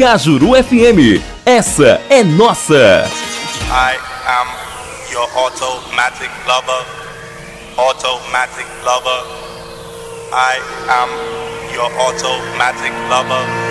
Cajuru FM. Essa é nossa. I am your automatic lover. Automatic lover. I am your automatic lover.